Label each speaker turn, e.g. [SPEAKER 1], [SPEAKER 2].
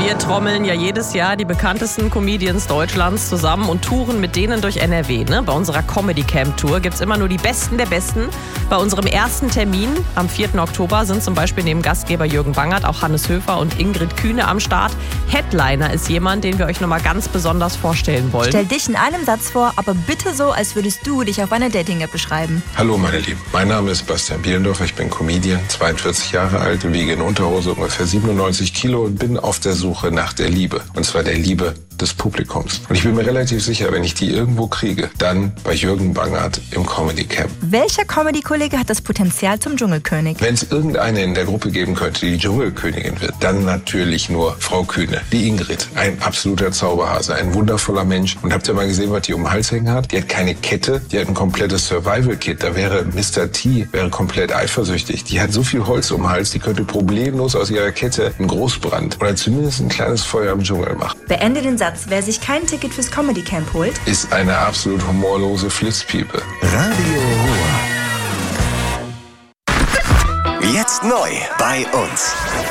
[SPEAKER 1] Wir trommeln ja jedes Jahr die bekanntesten Comedians Deutschlands zusammen und touren mit denen durch NRW. Ne? Bei unserer Comedy Camp Tour gibt es immer nur die Besten der Besten. Bei unserem ersten Termin am 4. Oktober sind zum Beispiel neben Gastgeber Jürgen Bangert auch Hannes Höfer und Ingrid Kühne am Start. Headliner ist jemand, den wir euch nochmal ganz besonders vorstellen wollen.
[SPEAKER 2] Stell dich in einem Satz vor, aber bitte so, als würdest du dich auf einer Dating-App beschreiben.
[SPEAKER 3] Hallo meine Lieben, mein Name ist Bastian Bielendorfer, ich bin Comedian, 42 Jahre alt, wiege in Unterhose ungefähr 97 Kilo und bin auf der Suche nach der Liebe. Und zwar der Liebe des Publikums. Und ich bin mir relativ sicher, wenn ich die irgendwo kriege, dann bei Jürgen Bangert im Comedy Camp.
[SPEAKER 2] Welcher Comedy-Kollege hat das Potenzial zum Dschungelkönig?
[SPEAKER 3] Wenn es irgendeine in der Gruppe geben könnte, die Dschungelkönigin wird, dann natürlich nur Frau Kühne. Die Ingrid, ein absoluter Zauberhase, ein wundervoller Mensch. Und habt ihr mal gesehen, was die um den Hals hängen hat? Die hat keine Kette, die hat ein komplettes Survival-Kit. Da wäre Mr. T komplett eifersüchtig. Die hat so viel Holz um den Hals, die könnte problemlos aus ihrer Kette einen Großbrand oder zumindest ein kleines Feuer im Dschungel machen.
[SPEAKER 2] Beende den Satz. Wer sich kein Ticket fürs Comedy Camp holt,
[SPEAKER 3] ist eine absolut humorlose Flitzpiepe.
[SPEAKER 4] Radio Ruhr. Jetzt neu bei uns.